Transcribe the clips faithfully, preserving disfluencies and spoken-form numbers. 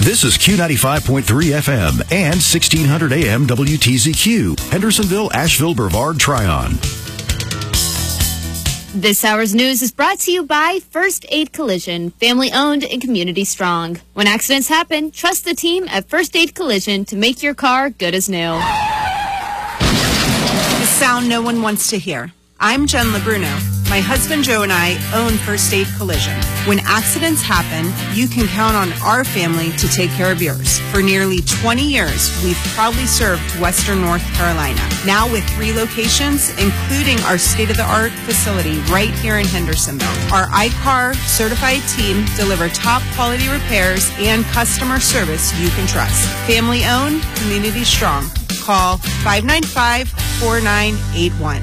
This is Q ninety-five point three F M and sixteen hundred A M W T Z Q, Hendersonville, Asheville, Brevard, Tryon. This hour's news is brought to you by First Aid Collision, family owned and community strong. When accidents happen, trust the team at First Aid Collision to make your car good as new. The sound no one wants to hear. I'm Jen LeBruno. My husband Joe and I own First Aid Collision. When accidents happen, you can count on our family to take care of yours. For nearly twenty years, we've proudly served Western North Carolina. Now with three locations, including our state-of-the-art facility right here in Hendersonville. Our I C A R certified team deliver top quality repairs and customer service you can trust. Family owned, community strong. Call five nine five, four nine eight one.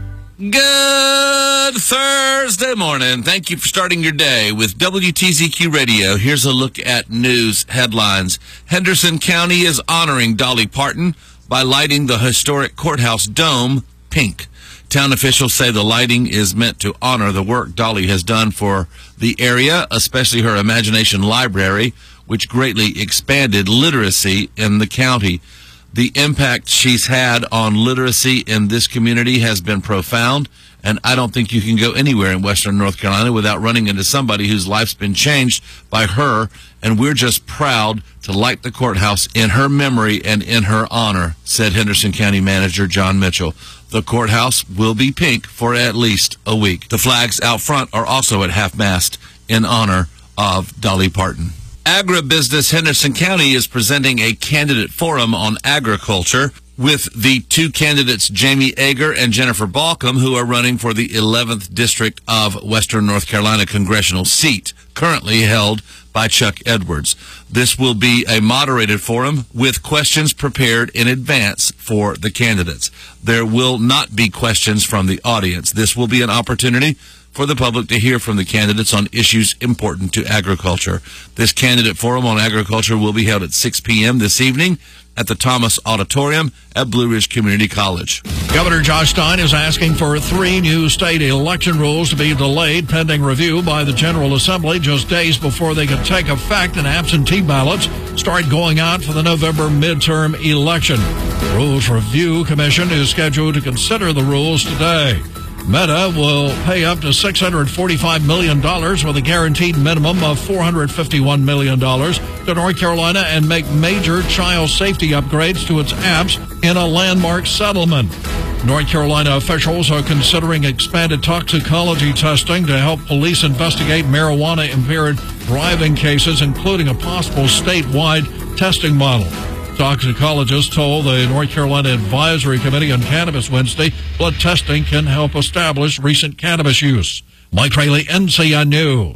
Good Thursday morning. Thank you for starting your day with W T Z Q Radio. Here's a look at news headlines. Henderson County is honoring Dolly Parton by lighting the historic courthouse dome pink. Town officials say the lighting is meant to honor the work Dolly has done for the area, especially her Imagination Library, which greatly expanded literacy in the county. The impact she's had on literacy in this community has been profound, and I don't think you can go anywhere in Western North Carolina without running into somebody whose life's been changed by her, and we're just proud to light the courthouse in her memory and in her honor, said Henderson County Manager John Mitchell. The courthouse will be pink for at least a week. The flags out front are also at half-mast in honor of Dolly Parton. Agribusiness Henderson County is presenting a candidate forum on agriculture with the two candidates, Jamie Ager and Jennifer Balcom, who are running for the eleventh District of Western North Carolina congressional seat, currently held by Chuck Edwards. This will be a moderated forum with questions prepared in advance for the candidates. There will not be questions from the audience. This will be an opportunity for the public to hear from the candidates on issues important to agriculture. This candidate forum on agriculture will be held at six p.m. this evening at the Thomas Auditorium at Blue Ridge Community College. Governor Josh Stein is asking for three new state election rules to be delayed pending review by the General Assembly just days before they could take effect and absentee ballots start going out for the November midterm election. The Rules Review Commission is scheduled to consider the rules today. Meta will pay up to six hundred forty-five million dollars with a guaranteed minimum of four hundred fifty-one million dollars to North Carolina and make major child safety upgrades to its apps in a landmark settlement. North Carolina officials are considering expanded toxicology testing to help police investigate marijuana-impaired driving cases, including a possible statewide testing model. Toxicologists told the North Carolina Advisory Committee on Cannabis Wednesday blood testing can help establish recent cannabis use. Mike Rayleigh, N C N News.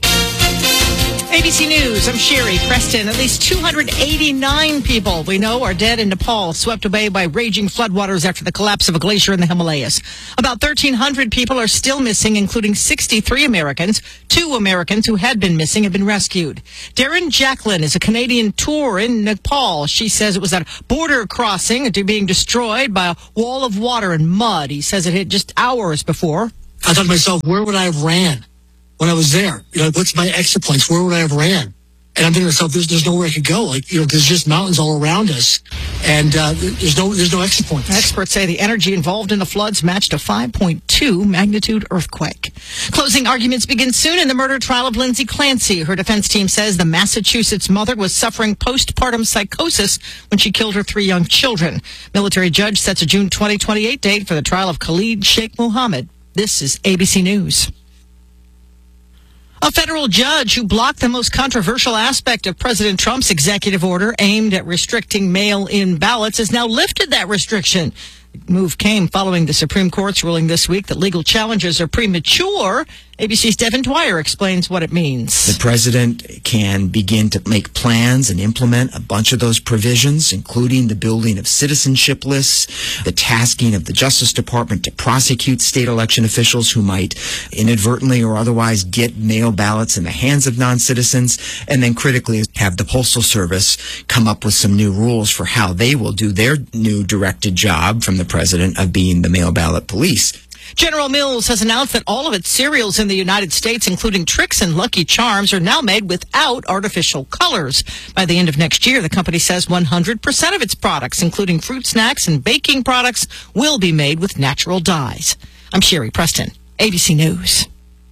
A B C News, I'm Sherry Preston. At least two hundred eighty-nine people we know are dead in Nepal, swept away by raging floodwaters after the collapse of a glacier in the Himalayas. About thirteen hundred people are still missing, including sixty-three Americans. Two Americans who had been missing have been rescued. Darren Jacqueline is a Canadian tour in Nepal. She says it was a border crossing being destroyed by a wall of water and mud. He says it hit just hours before. I thought to myself, where would I have ran when I was there? You know, what's my exit points? Where would I have ran? And I'm thinking to myself, there's, there's nowhere I could go. Like, you know, there's just mountains all around us, and uh, there's no there's no exit points. Experts say the energy involved in the floods matched a five point two magnitude earthquake. Closing arguments begin soon in the murder trial of Lindsay Clancy. Her defense team says the Massachusetts mother was suffering postpartum psychosis when she killed her three young children. Military judge sets a June twenty twenty-eight date for the trial of Khalid Sheikh Mohammed. This is A B C News. A federal judge who blocked the most controversial aspect of President Trump's executive order aimed at restricting mail-in ballots has now lifted that restriction. The move came following the Supreme Court's ruling this week that legal challenges are premature. A B C's Devin Dwyer explains what it means. The president can begin to make plans and implement a bunch of those provisions, including the building of citizenship lists, the tasking of the Justice Department to prosecute state election officials who might inadvertently or otherwise get mail ballots in the hands of non-citizens, and then critically have the Postal Service come up with some new rules for how they will do their new directed job from the president of being the mail ballot police. General Mills has announced that all of its cereals in the United States, including Trix and Lucky Charms, are now made without artificial colors. By the end of next year, the company says one hundred percent of its products, including fruit snacks and baking products, will be made with natural dyes. I'm Sherry Preston, A B C News.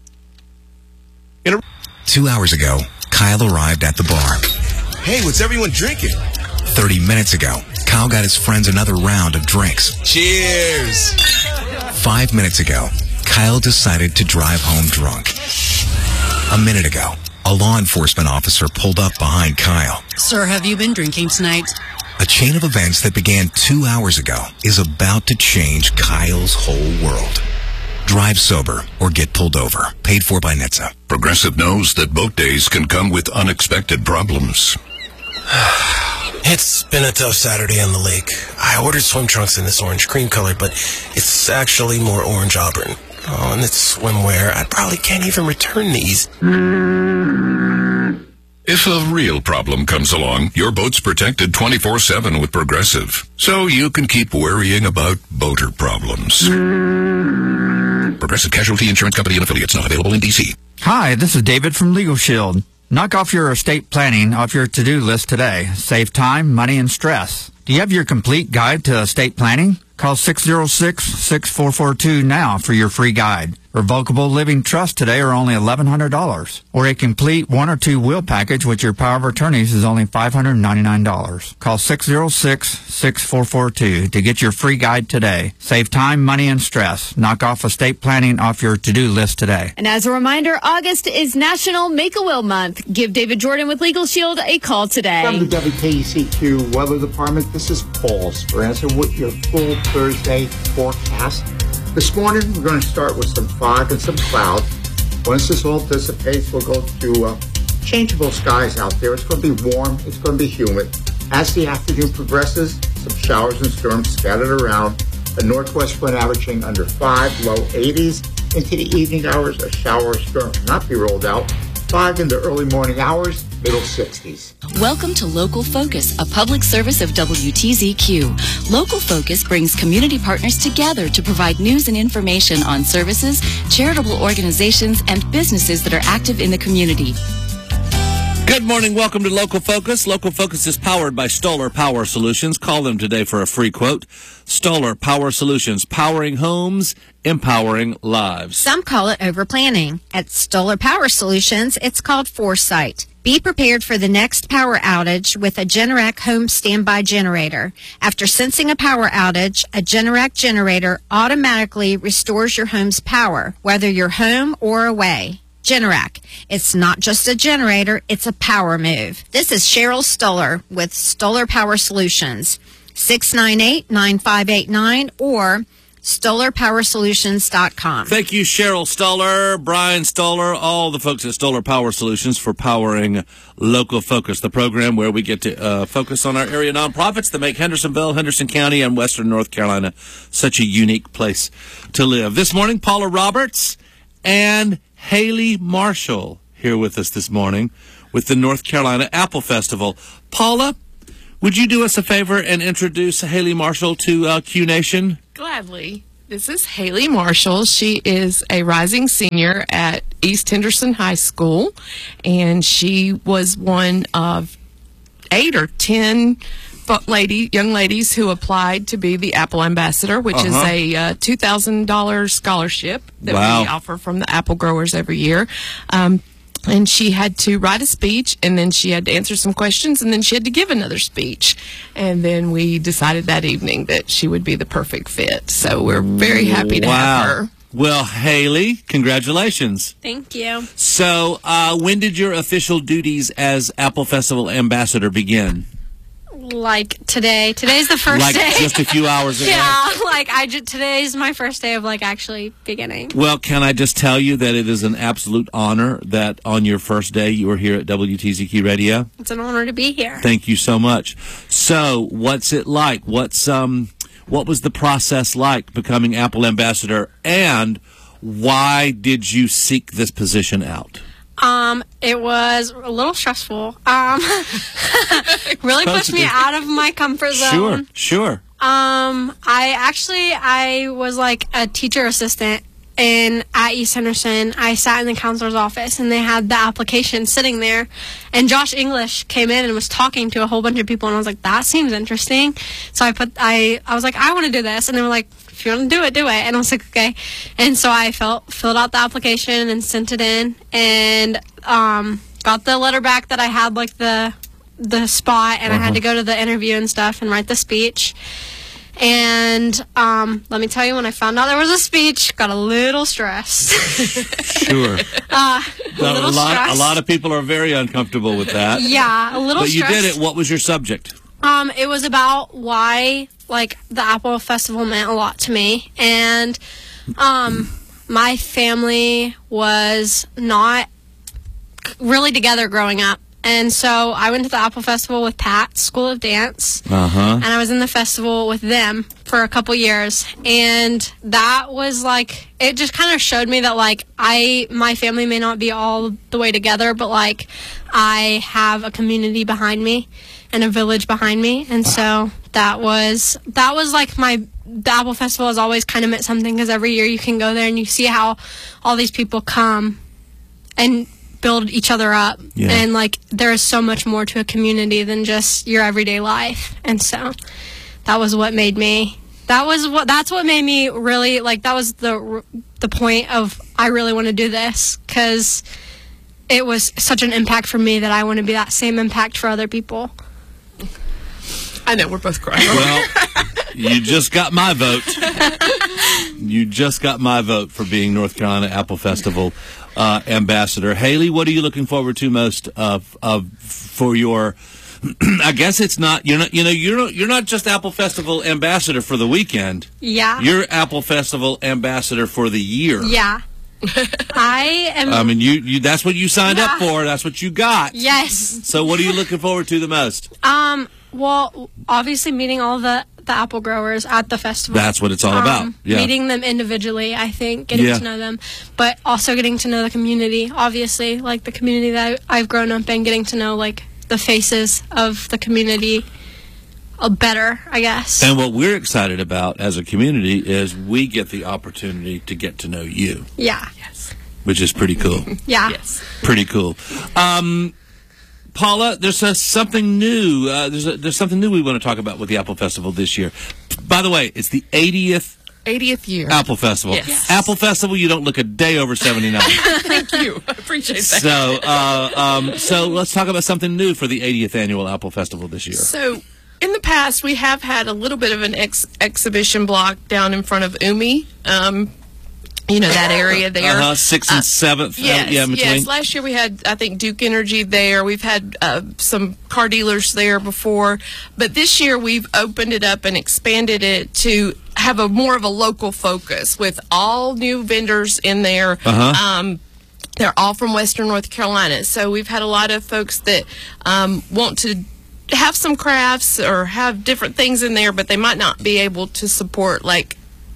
Two hours ago, Kyle arrived at the bar. Hey, what's everyone drinking? Thirty minutes ago, Kyle got his friends another round of drinks. Cheers! Five minutes ago, Kyle decided to drive home drunk. A minute ago, a law enforcement officer pulled up behind Kyle. Sir, have you been drinking tonight? A chain of events that began two hours ago is about to change Kyle's whole world. Drive sober or get pulled over. Paid for by N H T S A. Progressive knows that boat days can come with unexpected problems. It's been a tough Saturday on the lake. I ordered swim trunks in this orange cream color, but it's actually more orange auburn. Oh, and it's swimwear. I probably can't even return these. If a real problem comes along, your boat's protected twenty-four seven with Progressive, so you can keep worrying about boater problems. Progressive Casualty Insurance Company and Affiliates, not available in D C. Hi, this is David from Legal Shield. Knock off your estate planning off your to-do list today. Save time, money, and stress. Do you have your complete guide to estate planning? Call six oh six, six four four two now for your free guide. Revocable living trusts today are only eleven hundred dollars. Or a complete one or two will package with your power of attorneys is only five hundred ninety-nine dollars. Call six oh six, six four four two to get your free guide today. Save time, money, and stress. Knock off estate planning off your to-do list today. And as a reminder, August is National Make-A-Will Month. Give David Jordan with Legal Shield a call today. From the W T C Q Weather Department, this is Paul Speranza with your full Thursday forecast. This morning, we're going to start with some fog and some clouds. Once this all dissipates, we'll go to uh, changeable skies out there. It's going to be warm. It's going to be humid. As the afternoon progresses, some showers and storms scattered around. A northwest wind averaging under five, low eighties. Into the evening hours, a shower or storm cannot be rolled out. Fog in the early morning hours, middle sixties. Welcome to Local Focus, a public service of W T Z Q. Local Focus brings community partners together to provide news and information on services, charitable organizations, and businesses that are active in the community. Good morning. Welcome to Local Focus. Local Focus is powered by Stoller Power Solutions. Call them today for a free quote. Stoller Power Solutions, powering homes, empowering lives. Some call it overplanning. At Stoller Power Solutions, it's called foresight. Be prepared for the next power outage with a Generac home standby generator. After sensing a power outage, a Generac generator automatically restores your home's power, whether you're home or away. Generac. It's not just a generator, it's a power move. This is Cheryl Stoller with Stoller Power Solutions. six nine eight, nine five eight nine or stoller power solutions dot com. Thank you, Cheryl Stoller, Brian Stoller, all the folks at Stoller Power Solutions for powering Local Focus, the program where we get to uh, focus on our area nonprofits that make Hendersonville, Henderson County, and Western North Carolina such a unique place to live. This morning, Paula Roberts and Haley Marshall here with us this morning with the North Carolina Apple Festival. Paula, would you do us a favor and introduce Haley Marshall to uh, Q Nation? Gladly. This is Haley Marshall. She is a rising senior at East Henderson High School, and she was one of eight or ten lady, young ladies who applied to be the Apple Ambassador, which uh-huh. is a uh, two thousand dollars scholarship that wow. we offer from the Apple growers every year. Um, and she had to write a speech, and then she had to answer some questions, and then she had to give another speech. And then we decided that evening that she would be the perfect fit. So we're very happy to wow. have her. Well, Haley, congratulations. Thank you. So uh, when did your official duties as Apple Festival Ambassador begin? Like today. Today's the first like day. Like just a few hours ago? Yeah, like I just, today's my first day of like actually beginning. Well, can I just tell you that it is an absolute honor that on your first day you were here at W T Z Q Radio? It's an honor to be here. Thank you so much. So, what's it like? What's um, what was the process like becoming Apple Ambassador, and why did you seek this position out? Um, it was a little stressful. Um, really pushed me out of my comfort zone. Sure, sure. Um, I actually, I was like a teacher assistant in at East Henderson. I sat in the counselor's office and they had the application sitting there, and Josh English came in and was talking to a whole bunch of people, and I was like, that seems interesting. So I put, I, I was like, I want to do this, and they were like, if you want to do it, do it. And I was like, okay. And so I felt, filled out the application and sent it in, and um, got the letter back that I had like the the spot, and uh-huh. I had to go to the interview and stuff and write the speech. And um, let me tell you, when I found out there was a speech, got a little stressed. Sure. uh, a, a, little lot, stressed. a lot of people are very uncomfortable with that. Yeah, a little But you stressed. did it. What was your subject? Um, it was about why, like, the Apple Festival meant a lot to me. And um, my family was not really together growing up. And so I went to the Apple Festival with Pat, School of Dance, uh-huh. and I was in the festival with them for a couple years. And that was like, it just kind of showed me that, like, I, my family may not be all the way together, but, like, I have a community behind me and a village behind me. And so that was, that was like my, the Apple Festival has always kind of meant something, because every year you can go there and you see how all these people come and build each other up. Yeah. And like, there is so much more to a community than just your everyday life. And so that was what made me, that was what, that's what made me really, like, that was the, the point of, I really want to do this, because it was such an impact for me that I want to be that same impact for other people. I know, we're both crying. Well, you just got my vote. You just got my vote for being North Carolina Apple Festival uh, ambassador. Haley, what are you looking forward to most of, of for your? I guess it's not you're not you know you're not, you're not just Apple Festival ambassador for the weekend. Yeah. You're Apple Festival ambassador for the year. Yeah. I am. I mean, you, you that's what you signed yeah. up for. That's what you got. Yes. So, what are you looking forward to the most? Um. Well, obviously meeting all the, the apple growers at the festival. That's what it's all um, about. Yeah. Meeting them individually, I think, getting yeah. to know them, but also getting to know the community. Obviously, like the community that I, I've grown up in, getting to know like the faces of the community uh, better, I guess. And what we're excited about as a community is we get the opportunity to get to know you. Yeah. Yes. Which is pretty cool. Yeah. Yes. Pretty cool. Um, Paula, there's a, something new. Uh, there's a, there's something new we want to talk about with the Apple Festival this year. By the way, it's the eightieth eightieth year Apple Festival. Yes. Apple Festival, you don't look a day over seventy-nine. Thank you. I appreciate that. So, uh, um, so let's talk about something new for the eightieth annual Apple Festival this year. So, in the past, we have had a little bit of an ex- exhibition block down in front of Umi. Um, You know, that area there. Uh-huh, sixth and uh, seventh. Yes, uh, yeah, in between. yes. Last year we had, I think, Duke Energy there. We've had uh, some car dealers there before. But this year we've opened it up and expanded it to have a more of a local focus with all new vendors in there. Uh-huh. Um, they're all from Western North Carolina. So we've had a lot of folks that um, want to have some crafts or have different things in there, but they might not be able to support, like,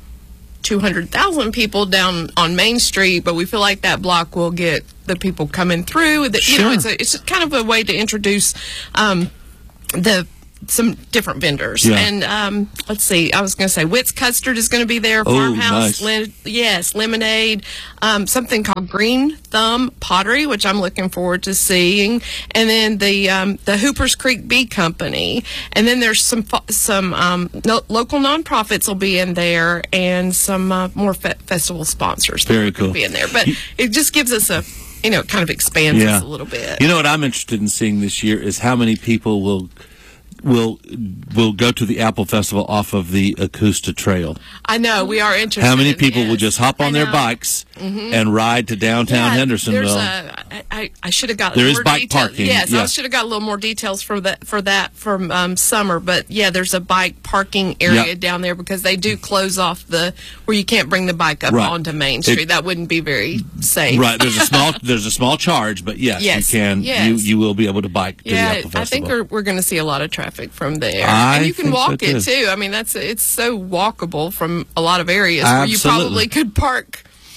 two hundred thousand people down on Main Street, but we feel like that block will get the people coming through. The, sure. You know, it's, a, it's kind of a way to introduce um, the some different vendors. Yeah. And um, let's see, I was going to say Witt's Custard is going to be there. Oh, Farmhouse, nice. Lin- yes, Lemonade, um, something called Green Thumb Pottery, which I'm looking forward to seeing, and then the um, the Hoopers Creek Bee Company, and then there's some fo- some um, no- local nonprofits will be in there, and some uh, more fe- festival sponsors. Very that will cool. Be in there, but it just gives us a, you know, it kind of expands yeah. us a little bit. You know what I'm interested in seeing this year is how many people will will will go to the Apple Festival off of the Acosta Trail. I know, we are interested. How many in, people yes. will just hop on I their know. bikes Mhm. and ride to downtown Yeah, Hendersonville? There's a, I, I, I should have got There more is bike detail- parking, Yes, yeah. I should have got a little more details for that for that from um, summer. But yeah, there's a bike parking area Yep. down there because they do close off the where you can't bring the bike up Right. onto Main It- Street. that wouldn't be very safe. Right, there's a small there's a small charge, but yes, Yes, you can yes. you you will be able to bike to the Yeah, Apple Festival. I think we're, we're going to see a lot of traffic from there, I and you can think so, walk it too. too. I mean, that's it's so walkable from a lot of areas where you Absolutely. probably could park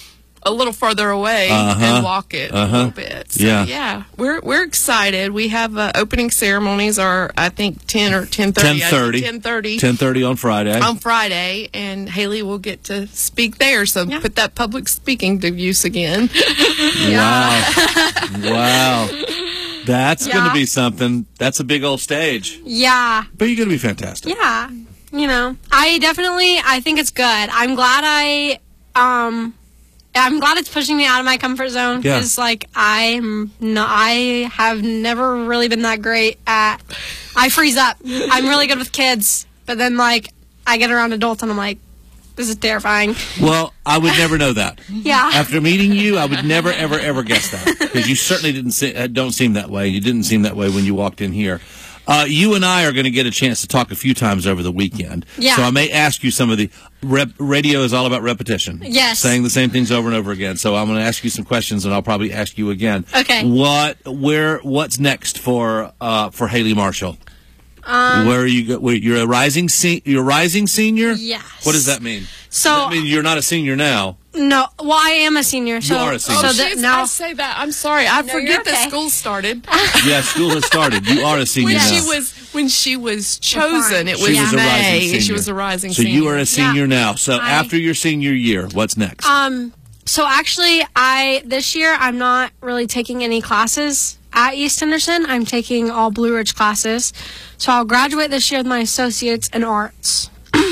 a little further away Uh-huh. and walk it Uh-huh. a little bit. So, Yeah. yeah, we're we're excited. We have uh, opening ceremonies are I think ten or ten thirty. ten thirty. Ten thirty. ten thirty on Friday. On Friday, and Haley will get to speak there. So put that public speaking to use again. Wow. Wow. That's going Yeah. to be something. That's a big old stage. Yeah. But you're going to be fantastic. Yeah. You know, I definitely, I think it's good. I'm glad I, um, I'm glad it's pushing me out of my comfort zone Yeah. because, like, I'm not, I have never really been that great at, I freeze up. I'm really good with kids, but then, like, I get around adults and I'm like, this is terrifying. Well, I would never know that. Yeah. After meeting you, I would never, ever, ever guess that because you certainly didn't se- uh, don't seem that way. You didn't seem that way when you walked in here. Uh, you and I are going to get a chance to talk a few times over the weekend. Yeah. So I may ask you some of the rep- radio is all about repetition. Yes. Saying the same things over and over again. So I'm going to ask you some questions, and I'll probably ask you again. Okay. What, where, what's next for uh, for Haley Marshall? Um, Where are you? Go- wait, you're a rising se- You're a rising senior. Yes. What does that mean? So, Does that mean you're not a senior now? no, well, I am a senior. So, are a senior. So Oh, that she's- now, I say that. I'm sorry. I No, forget you're that okay. school started. Yeah, school has started. You are a senior when now. she was when she was chosen, it was, She was a rising May. senior. She was a rising so senior. you are a senior now. So I- after your senior year, what's next? Um, so actually, I this year I'm not really taking any classes at East Henderson. I'm taking all Blue Ridge classes. So I'll graduate this year with my associates in arts,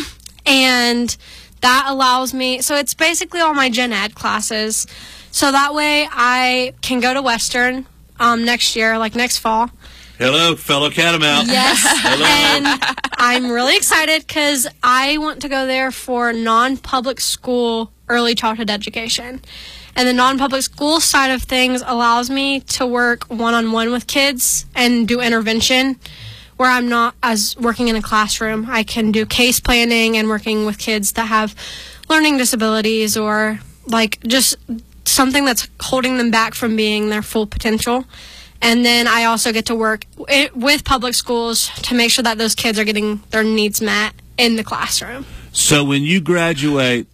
and that allows me. So it's basically all my gen ed classes. So that way I can go to Western um, next year, like next fall. Hello, fellow Catamount. Yes. Hello. And I'm really excited because I want to go there for non-public school early childhood education. And the non-public school side of things allows me to work one-on-one with kids and do intervention where I'm not as working in a classroom. I can do case planning and working with kids that have learning disabilities or like just something that's holding them back from being their full potential. And then I also get to work i- with public schools to make sure that those kids are getting their needs met in the classroom. So when you graduate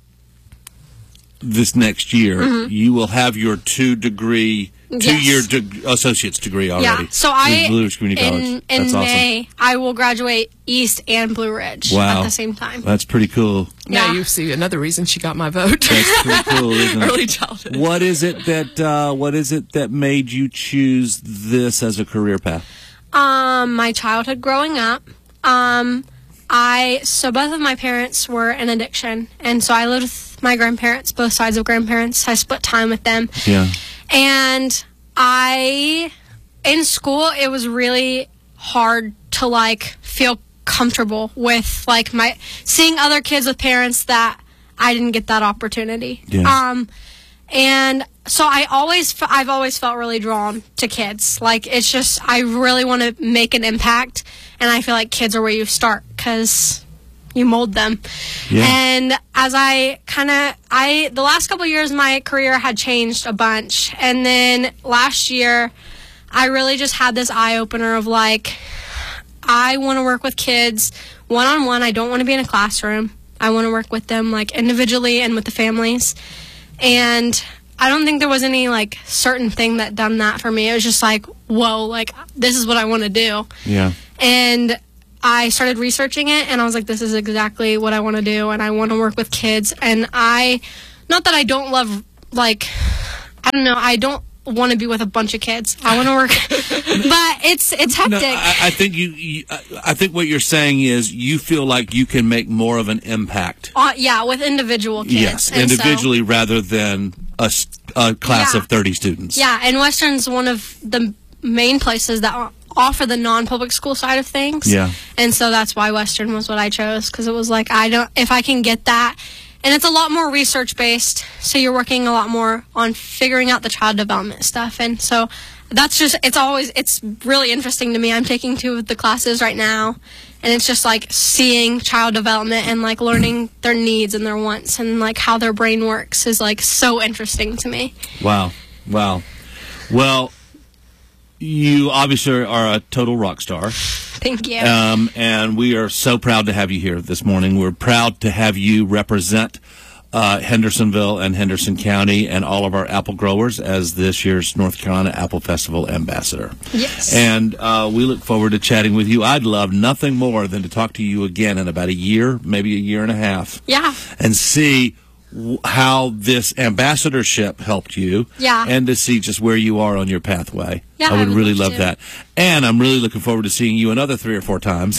this next year, Mhm. you will have your two degree, two year de- associate's degree already. Yeah. So I with Blue Ridge Community in, College. in That's awesome. May I will graduate East and Blue Ridge Wow. at the same time. That's pretty cool. Now you see another reason she got my vote. That's pretty cool, isn't it? Early childhood. What is it that uh, What is it that made you choose this as a career path? Um, my childhood growing up. Um, I so both of my parents were in addiction, and so I lived with my grandparents, both sides of grandparents. I split time with them. Yeah. And I, in school, it was really hard to like feel comfortable with like my seeing other kids with parents that I didn't get that opportunity. Yeah. Um, and so I always, f- I've always felt really drawn to kids. Like it's just, I really want to make an impact, and I feel like kids are where you start because you mold them. Yeah. And as I kind of, I the last couple of years, my career had changed a bunch, and then last year, I really just had this eye opener of like, I want to work with kids one on one. I don't want to be in a classroom. I want to work with them like individually and with the families. And I don't think there was any like certain thing that done that for me. It was just like, whoa, like this is what I want to do. Yeah. And I started researching it, and I was like, this is exactly what I want to do, and I want to work with kids. And I, not that I don't love, like, I don't know, I don't want to be with a bunch of kids. I want to work, but it's it's hectic. No, I, I think you, you. I think what you're saying is you feel like you can make more of an impact. Uh, yeah, with individual kids. Yes, And so- individually rather than a, s- a class Yeah. of thirty students. yeah, and Western's one of the main places that o- offer the non-public school side of things. Yeah. And so that's why Western was what I chose, because it was like, I don't, if I can get that, and it's a lot more research based, so you're working a lot more on figuring out the child development stuff. And so that's just, it's always, it's really interesting to me. I'm taking two of the classes right now, and it's just like seeing child development and like learning their needs and their wants and like how their brain works is like so interesting to me. Wow. Wow. Well, you obviously are a total rock star. Thank you. Um, and we are so proud to have you here this morning. We're proud to have you represent uh, Hendersonville and Henderson County and all of our apple growers as this year's North Carolina Apple Festival ambassador. Yes. And uh, we look forward to chatting with you. I'd love nothing more than to talk to you again in about a year, maybe a year and a half. Yeah. And see how this ambassadorship helped you, yeah, and to see just where you are on your pathway. Yeah, I would I would really love love to. that. And I'm really looking forward to seeing you another three or four times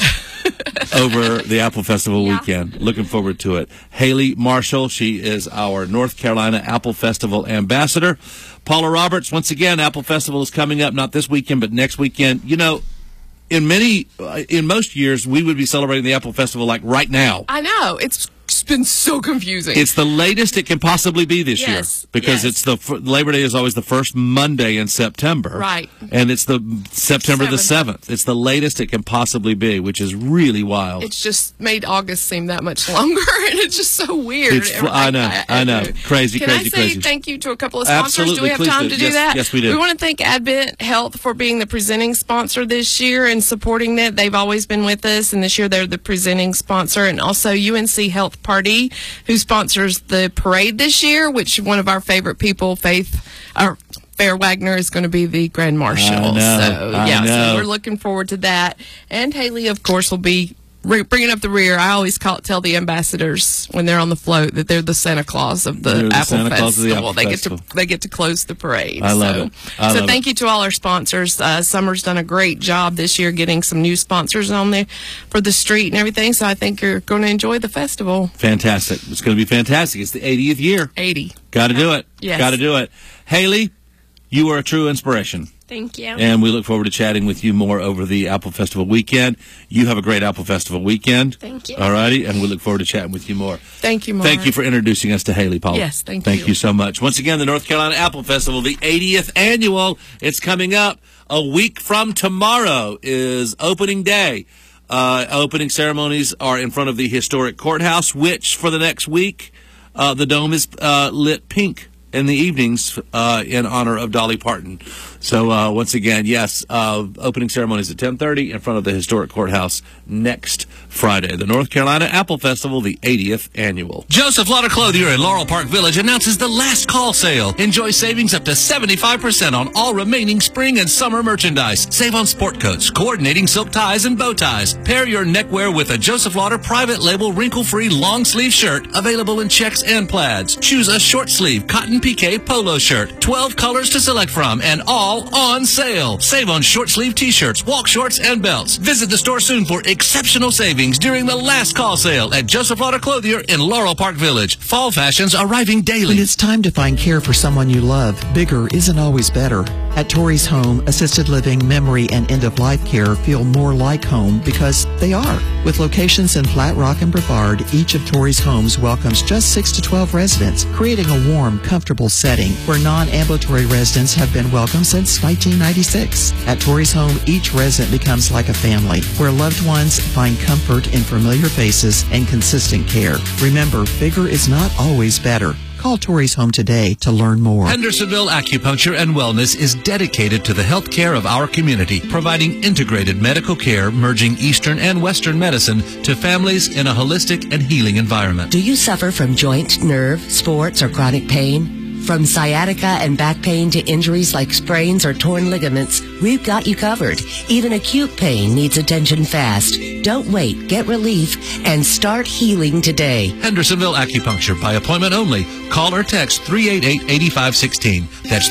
over the Apple Festival Yeah. weekend. Looking forward to it. Haley Marshall, she is our North Carolina Apple Festival ambassador. Paula Roberts, once again, Apple Festival is coming up, not this weekend, but next weekend. You know, in many, uh, in most years, we would be celebrating the Apple Festival like right now. I know. It's been so confusing. It's the latest it can possibly be this Yes, year because yes. it's the f- Labor Day is always the first Monday in September, Right. And it's the September the seventh. It's the latest it can possibly be, which is really wild. It's just made August seem that much longer, and it's just so weird. It's fl- I know, I know, crazy, Can crazy, I say crazy. thank you to a couple of sponsors? Absolutely, do we have please time do. to do Yes, that? yes, we do. We want to thank Advent Health for being the presenting sponsor this year and supporting that. They've always been with us, and this year they're the presenting sponsor, and also U N C Health Party, who sponsors the parade this year, which one of our favorite people, Faith, or Fair Wagner, is going to be the Grand Marshal. I know, so I yeah, know. so we're looking forward to that. And Haley, of course, will be re- bringing up the rear. I always call, tell the ambassadors when they're on the float that they're the Santa Claus of the They're the Apple Santa Festival. Claus of the Apple they Festival. get to they get to close the parade. I love so, it. I so love thank it. you to all our sponsors. Uh, Summer's done a great job this year getting some new sponsors on there for the street and everything. So I think you're going to enjoy the festival. Fantastic. It's going to be fantastic. It's the eightieth year. eighty. Got to do it. Yes. Got to do it. Haley, you are a true inspiration. Thank you. And we look forward to chatting with you more over the Apple Festival weekend. You have a great Apple Festival weekend. Thank you. All righty. And we look forward to chatting with you more. Thank you, Mark. Thank you for introducing us to Haley, Paul. Yes, thank Thank you. you so much. Once again, the North Carolina Apple Festival, the eightieth annual. It's coming up a week from tomorrow is opening day. Uh, opening ceremonies are in front of the historic courthouse, which for the next week, uh, the dome is uh, lit pink in the evenings uh, in honor of Dolly Parton. So uh, once again, yes, uh, opening ceremonies at ten thirty in front of the historic courthouse next Friday. The North Carolina Apple Festival, the eightieth annual. Joseph Lauder Clothier in Laurel Park Village announces the last call sale. Enjoy savings up to seventy-five percent on all remaining spring and summer merchandise. Save on sport coats, coordinating silk ties, and bow ties. Pair your neckwear with a Joseph Lauder private label wrinkle-free long sleeve shirt available in checks and plaids. Choose a short sleeve cotton pique polo shirt. twelve colors to select from and all on sale. Save on short sleeve t-shirts, walk shorts, and belts. Visit the store soon for exceptional savings during the last call sale at Joseph Lauder Clothier in Laurel Park Village. Fall fashions arriving daily. When it's time to find care for someone you love, bigger isn't always better. At Torrey's Home, assisted living, memory, and end-of-life care feel more like home because they are. With locations in Flat Rock and Brevard, each of Torrey's homes welcomes just six to twelve residents, creating a warm, comfortable setting where non-ambulatory residents have been welcome since nineteen ninety-six. At Torrey's Home, each resident becomes like a family, where loved ones find comfort in familiar faces and consistent care. Remember, bigger is not always better. Call Torrey's Home today to learn more. Hendersonville Acupuncture and Wellness is dedicated to the health care of our community, providing integrated medical care merging Eastern and Western medicine to families in a holistic and healing environment. Do you suffer from joint, nerve, sports, or chronic pain? From sciatica and back pain to injuries like sprains or torn ligaments, we've got you covered. Even acute pain needs attention fast. Don't wait. Get relief and start healing today. Hendersonville Acupuncture by appointment only. Call or text three eight eight, eight five one six. That's